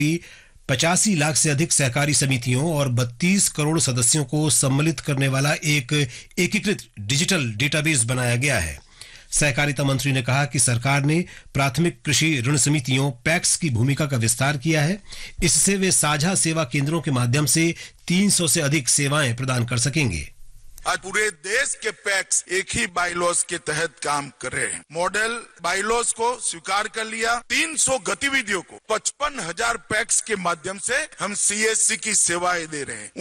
85 लाख से अधिक सहकारी समितियों और 32 करोड़ सदस्यों को सम्मिलित करने वाला एक एकीकृत डिजिटल डेटाबेस बनाया गया है। सहकारिता मंत्री ने कहा कि सरकार ने प्राथमिक कृषि ऋण समितियों पैक्स की भूमिका का विस्तार किया है। इससे वे साझा सेवा केंद्रों के माध्यम से 300 से अधिक सेवाएं प्रदान कर सकेंगे। आज पूरे देश के पैक्स एक ही बाइलॉज के तहत काम कर रहे हैं। मॉडल बाइलॉज को स्वीकार कर लिया। 300 गतिविधियों को 55,000 पैक्स के माध्यम से हम CSC की सेवाएं दे रहे हैं।